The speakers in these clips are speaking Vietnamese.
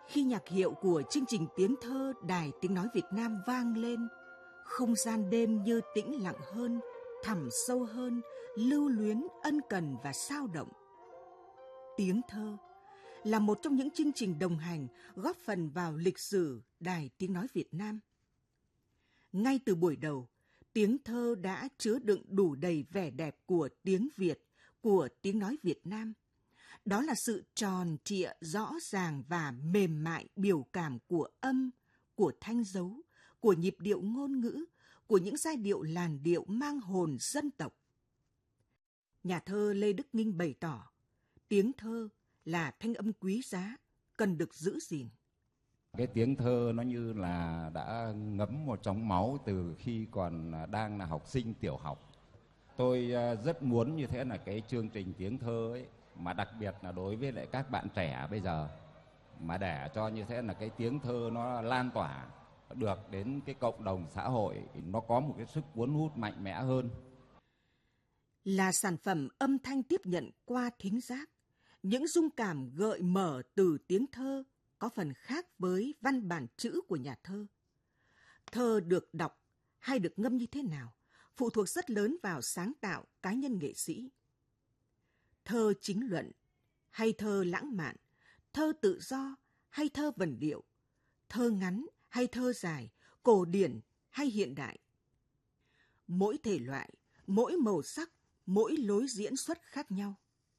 Khi nhạc hiệu của chương trình tiếng thơ Đài Tiếng Nói Việt Nam vang lên, không gian đêm như tĩnh lặng hơn, thẳm sâu hơn, lưu luyến, ân cần và sao động. Tiếng thơ là một trong những chương trình đồng hành góp phần vào lịch sử Đài Tiếng Nói Việt Nam. Ngay từ buổi đầu, tiếng thơ đã chứa đựng đủ đầy vẻ đẹp của tiếng Việt, của tiếng nói Việt Nam. Đó là sự tròn trịa, rõ ràng và mềm mại biểu cảm của âm, của thanh dấu, của nhịp điệu ngôn ngữ, của những giai điệu làn điệu mang hồn dân tộc. Nhà thơ Lê Đức Nghinh bày tỏ, tiếng thơ là thanh âm quý giá, cần được giữ gìn. Cái tiếng thơ nó như là đã ngấm một trong máu từ khi còn đang là học sinh tiểu học. Tôi rất muốn như thế là cái chương trình tiếng thơ ấy, mà đặc biệt là đối với lại các bạn trẻ bây giờ, mà để cho như thế là cái tiếng thơ nó lan tỏa được đến cái cộng đồng xã hội, nó có một cái sức cuốn hút mạnh mẽ hơn. Là sản phẩm âm thanh tiếp nhận qua thính giác, những dung cảm gợi mở từ tiếng thơ có phần khác với văn bản chữ của nhà thơ. Thơ được đọc hay được ngâm như thế nào phụ thuộc rất lớn vào sáng tạo cá nhân nghệ sĩ. Thơ chính luận hay thơ lãng mạn, thơ tự do hay thơ vần điệu, thơ ngắn hay thơ dài, cổ điển hay hiện đại. Mỗi thể loại, mỗi màu sắc, mỗi lối diễn xuất khác nhau.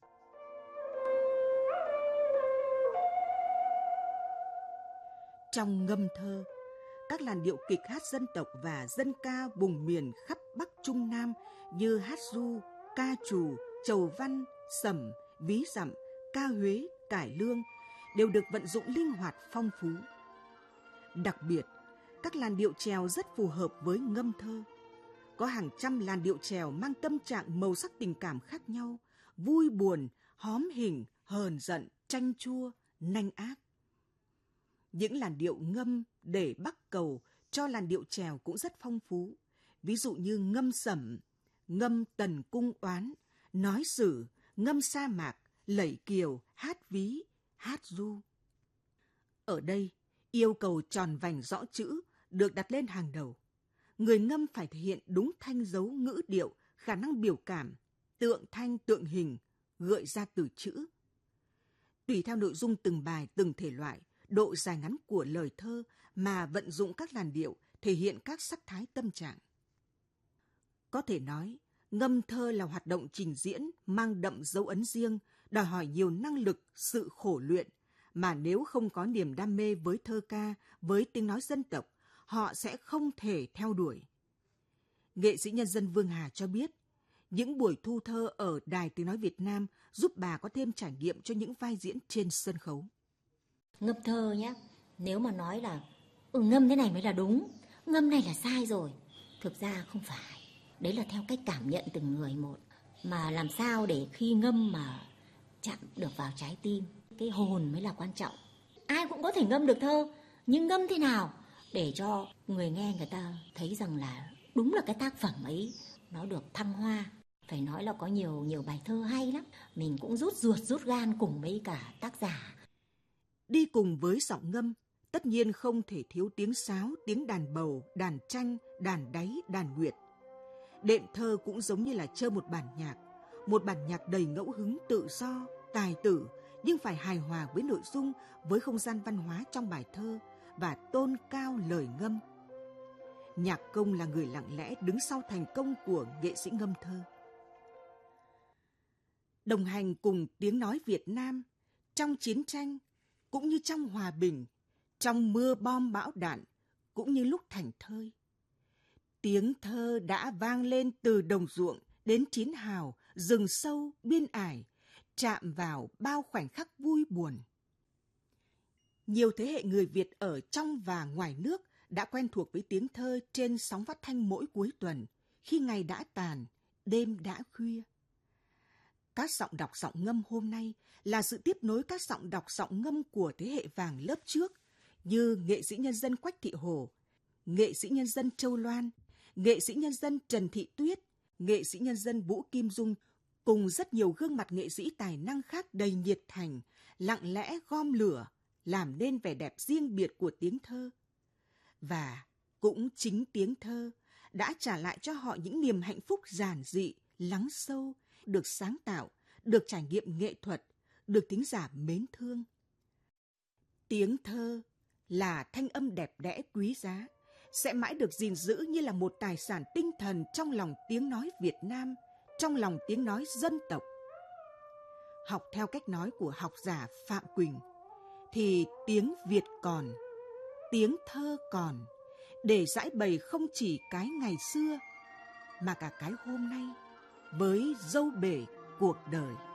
Trong ngâm thơ, các làn điệu kịch hát dân tộc và dân ca vùng miền khắp Bắc Trung Nam như hát ru, ca trù, chầu văn, sẩm, ví dặm, ca Huế, cải lương đều được vận dụng linh hoạt phong phú. Đặc biệt, các làn điệu chèo rất phù hợp với ngâm thơ. Có hàng trăm làn điệu chèo mang tâm trạng màu sắc tình cảm khác nhau, vui buồn, hóm hình, hờn giận, chanh chua, nanh ác. Những làn điệu ngâm để bắc cầu cho làn điệu chèo cũng rất phong phú. Ví dụ như ngâm sẩm, ngâm tần cung oán, nói sử, ngâm sa mạc, lẩy kiều, hát ví, hát ru. Ở đây, yêu cầu tròn vành rõ chữ được đặt lên hàng đầu. Người ngâm phải thể hiện đúng thanh dấu ngữ điệu, khả năng biểu cảm, tượng thanh tượng hình, gợi ra từ chữ. Tùy theo nội dung từng bài, từng thể loại, độ dài ngắn của lời thơ mà vận dụng các làn điệu thể hiện các sắc thái tâm trạng. Có thể nói, ngâm thơ là hoạt động trình diễn mang đậm dấu ấn riêng, đòi hỏi nhiều năng lực, sự khổ luyện, mà nếu không có niềm đam mê với thơ ca, với tiếng nói dân tộc, họ sẽ không thể theo đuổi. Nghệ sĩ nhân dân Vương Hà cho biết, những buổi thu thơ ở Đài Tiếng Nói Việt Nam giúp bà có thêm trải nghiệm cho những vai diễn trên sân khấu. Ngâm thơ nhé, nếu mà nói là ngâm thế này mới là đúng, ngâm này là sai rồi, thực ra không phải. Đấy là theo cách cảm nhận từng người một. Mà làm sao để khi ngâm mà chạm được vào trái tim, cái hồn mới là quan trọng. Ai cũng có thể ngâm được thơ, nhưng ngâm thế nào để cho người nghe người ta thấy rằng là đúng là cái tác phẩm ấy nó được thăng hoa. Phải nói là có nhiều bài thơ hay lắm. Mình cũng rút ruột rút gan cùng với cả tác giả. Đi cùng với giọng ngâm, tất nhiên không thể thiếu tiếng sáo, tiếng đàn bầu, đàn tranh, đàn đáy, đàn nguyệt. Đệm thơ cũng giống như là chơi một bản nhạc đầy ngẫu hứng tự do, tài tử, nhưng phải hài hòa với nội dung, với không gian văn hóa trong bài thơ và tôn cao lời ngâm. Nhạc công là người lặng lẽ đứng sau thành công của nghệ sĩ ngâm thơ. Đồng hành cùng tiếng nói Việt Nam trong chiến tranh, cũng như trong hòa bình, trong mưa bom bão đạn, cũng như lúc thành thơi. Tiếng thơ đã vang lên từ đồng ruộng đến chiến hào, rừng sâu, biên ải, chạm vào bao khoảnh khắc vui buồn. Nhiều thế hệ người Việt ở trong và ngoài nước đã quen thuộc với tiếng thơ trên sóng phát thanh mỗi cuối tuần, khi ngày đã tàn, đêm đã khuya. Các giọng đọc giọng ngâm hôm nay là sự tiếp nối các giọng đọc giọng ngâm của thế hệ vàng lớp trước, như nghệ sĩ nhân dân Quách Thị Hồ, nghệ sĩ nhân dân Châu Loan, nghệ sĩ nhân dân Trần Thị Tuyết, nghệ sĩ nhân dân Vũ Kim Dung, cùng rất nhiều gương mặt nghệ sĩ tài năng khác đầy nhiệt thành, lặng lẽ gom lửa, làm nên vẻ đẹp riêng biệt của tiếng thơ. Và cũng chính tiếng thơ đã trả lại cho họ những niềm hạnh phúc giản dị, lắng sâu, được sáng tạo, được trải nghiệm nghệ thuật, được thính giả mến thương. Tiếng thơ là thanh âm đẹp đẽ quý giá, sẽ mãi được gìn giữ như là một tài sản tinh thần trong lòng tiếng nói Việt Nam, trong lòng tiếng nói dân tộc. Học theo cách nói của học giả Phạm Quỳnh, thì tiếng Việt còn, tiếng thơ còn, để giải bày không chỉ cái ngày xưa, mà cả cái hôm nay, với dâu bể cuộc đời.